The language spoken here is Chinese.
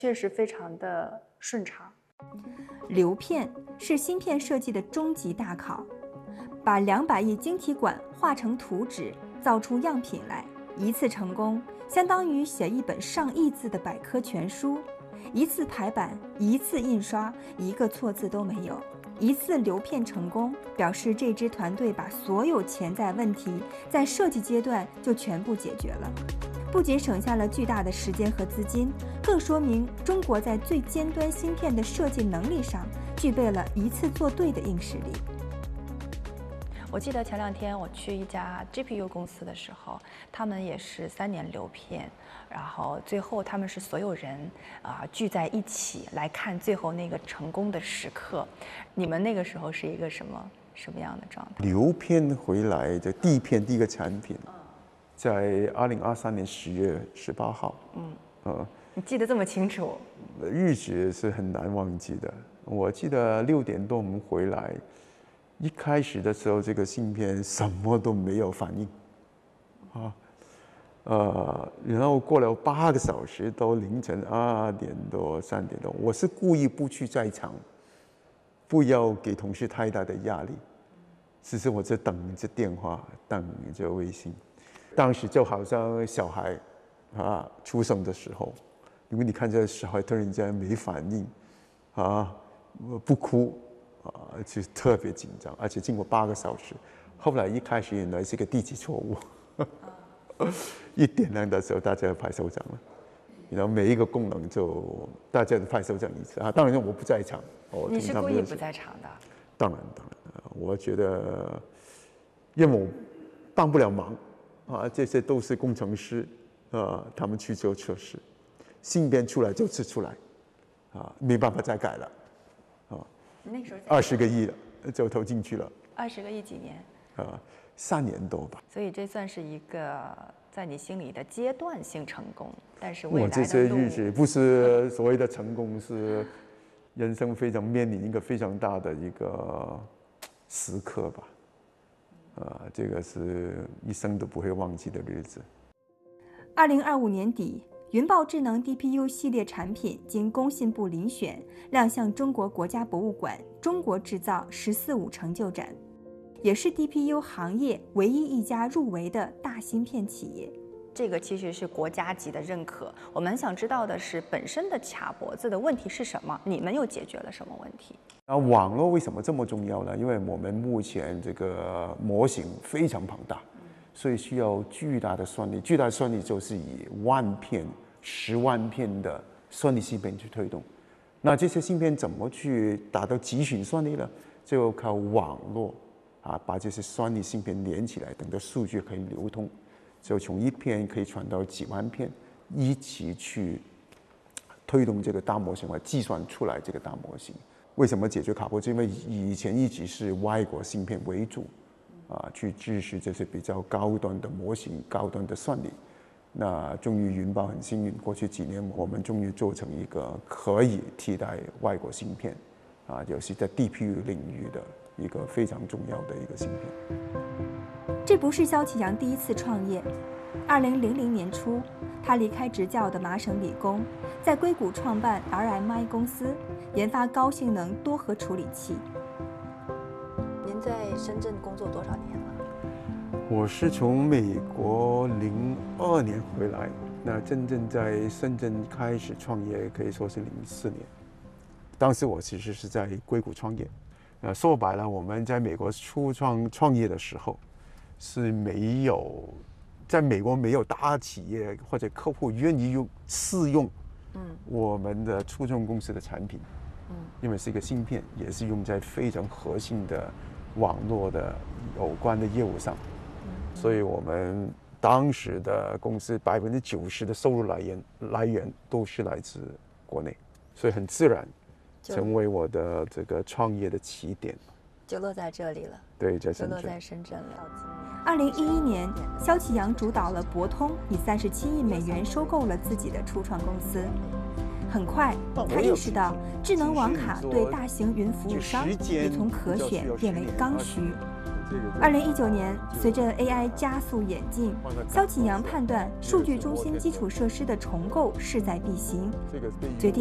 确实非常的顺畅。 流片是芯片设计的终极大考，把200亿晶体管画成图纸，造出样品来，一次成功相当于写一本上亿字的百科全书，一次排版，一次印刷，一个错字都没有。一次流片成功，表示这支团队把所有潜在问题在设计阶段就全部解决了，不仅省下了巨大的时间和资金，更说明中国在最尖端芯片的设计能力上具备了一次做对的硬实力。 我记得前2天我去一家 GPU 公司的时候，他们也是3年流片，然后最后他们是所有人聚在一起来看最后那个成功的时刻。你们那个时候是一个什么样的状态？ 流片回来的第一个产品，在2023年10月18号。 你记得这么清楚？ 日子是很难忘记的。我记得6点多我们回来。一开始的时候，这个芯片什么都没有反应，然后过了8个小时，到凌晨2点多、3点多，我是故意不去在场，不要给同事太大的压力，只是我在等着电话，等着微信。当时就好像小孩出生的时候，因为你看这小孩突然间没反应，不哭。就特别紧张，而且经过8个小时，后来一开始原来是个地级错误，1点亮的时候大家拍手掌了，然后每一个功能就大家都拍手掌一次当然我不在场， 你是故意不在场的？ 当然，我觉得，因为我帮不了忙这些都是工程师他们去做测试，芯片出来就是出来没办法再改了那时候 20个亿了，就投进去了。 20个亿几年 ？3年多吧。 所以这算是一个在你心里的阶段性成功，但是未来的这些日子不是所谓的成功，是人生非常面临一个非常大的一个时刻吧。这个是一生都不会忘记的日子。 2025年底。云豹智能 DPU 系列产品经工信部遴选，亮相中国国家博物馆中国制造“14+5”成就展，也是 DPU 行业唯一一家入围的大芯片企业。 这个其实是国家级的认可。我们想知道的是，本身的卡脖子的问题是什么？你们又解决了什么问题？ 网络为什么这么重要呢？因为我们目前这个模型非常庞大。所以需要巨大的算力，巨大的算力就是以10000片、10万片的算力芯片去推动。那这些芯片怎么去达到集群算力呢？就靠网络把这些算力芯片连起来，等到数据可以流通，就从1片可以传到几万片，一起去推动这个大模型，计算出来这个大模型。为什么解决卡脖子？因为以前一直是外国芯片为主。去支持这些比较高端的模型、高端的算力。那终于云豹很幸运，过去几年我们终于做成一个可以替代外国芯片，尤其在 DPU 领域的一个非常重要的一个芯片。 这不是肖启扬第一次创业。2000年初，他离开执教的麻省理工，在硅谷创办 RMI 公司，研发高性能多核处理器。 您在深圳工作多少年了？ 我是从美国02年回来，那真正在深圳开始创业可以说是04年。当时我其实是在硅谷创业。说白了，我们在美国创业的时候是没有，在美国没有大企业或者客户愿意试用我们的初创公司的产品，因为是一个芯片，也是用在非常核心的网络的有关的业务上，所以我们当时的公司90%的收入来源都是来自国内，所以很自然成为我的这个创业的起点， 就落在这里了。 对，在深圳。 就落在深圳了。 2011年，肖启扬主导了博通，以37亿美元收购了自己的初创公司。很快，他意识到智能网卡对大型云服务商已从可选变为刚需。 2019年，随着 AI 加速演进，萧启阳判断数据中心基础设施的重构势在必行，决定